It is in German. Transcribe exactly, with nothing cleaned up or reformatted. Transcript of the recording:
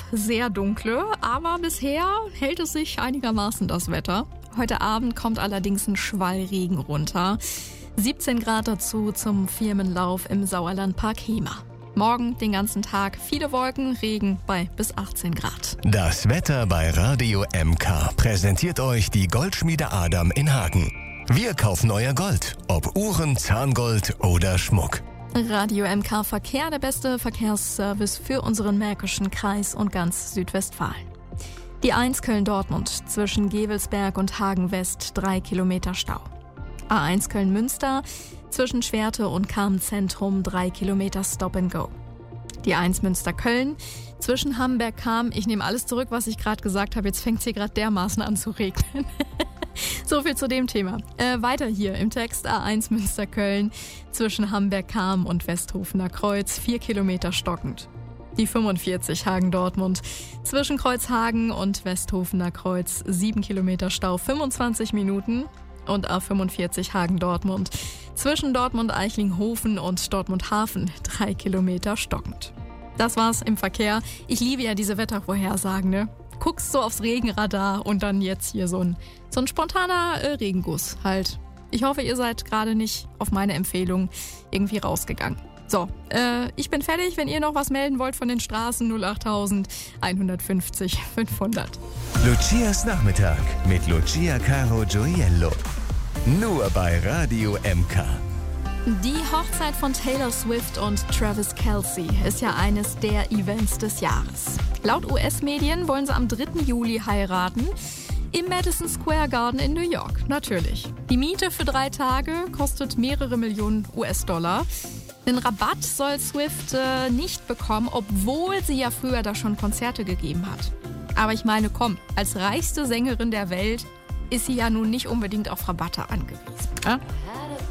sehr dunkle, aber bisher hält es sich einigermaßen das Wetter. Heute Abend kommt allerdings ein Schwallregen runter. siebzehn Grad dazu zum Firmenlauf im Sauerlandpark Hemer. Morgen den ganzen Tag viele Wolken, Regen bei bis achtzehn Grad. Das Wetter bei Radio M K präsentiert euch die Goldschmiede Adam in Hagen. Wir kaufen euer Gold, ob Uhren, Zahngold oder Schmuck. Radio M K Verkehr, der beste Verkehrsservice für unseren Märkischen Kreis und ganz Südwestfalen. Die eins Köln-Dortmund zwischen Gevelsberg und Hagen-West, drei Kilometer Stau. A eins Köln-Münster zwischen Schwerte und Cham-Zentrum, drei Kilometer Stop and Go. Die eins Münster-Köln zwischen Hamberg-Cham, ich nehme alles zurück, was ich gerade gesagt habe, jetzt fängt es hier gerade dermaßen an zu regnen. So viel zu dem Thema. Äh, weiter hier im Text A eins Münster-Köln zwischen Hamberg-Cham und Westhofener Kreuz, vier Kilometer stockend. Die fünfundvierzig Hagen-Dortmund zwischen Kreuzhagen und Westhofener Kreuz, sieben Kilometer Stau, fünfundzwanzig Minuten. Und A fünfundvierzig Hagen-Dortmund zwischen Dortmund-Eichlinghofen und Dortmund-Hafen, drei Kilometer stockend. Das war's im Verkehr. Ich liebe ja diese Wettervorhersagen, ne? Guckst so aufs Regenradar und dann jetzt hier so ein, so ein spontaner äh, Regenguss halt. Ich hoffe, ihr seid gerade nicht auf meine Empfehlung irgendwie rausgegangen. So, äh, ich bin fertig. Wenn ihr noch was melden wollt von den Straßen, null acht tausend einhundertfünfzig fünfhundert. Lucias Nachmittag mit Lucia Caro Gioiello. Nur bei Radio M K. Die Hochzeit von Taylor Swift und Travis Kelce ist ja eines der Events des Jahres. Laut U S-Medien wollen sie am dritten Juli heiraten. Im Madison Square Garden in New York, natürlich. Die Miete für drei Tage kostet mehrere Millionen U S-Dollar. Den Rabatt soll Swift äh, nicht bekommen, obwohl sie ja früher da schon Konzerte gegeben hat. Aber ich meine, komm, als reichste Sängerin der Welt ist sie ja nun nicht unbedingt auf Rabatte angewiesen. Ja?